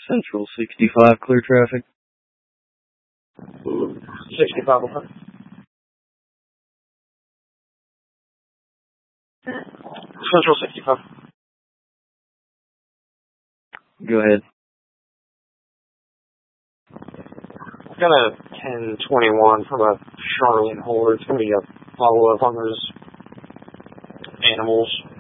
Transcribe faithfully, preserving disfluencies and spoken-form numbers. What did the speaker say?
Central sixty-five, clear traffic. sixty-five, okay. Central sixty-five. Go ahead. I've got a ten twenty-one from a Charlotte holder. It's going to be a follow-up on those animals.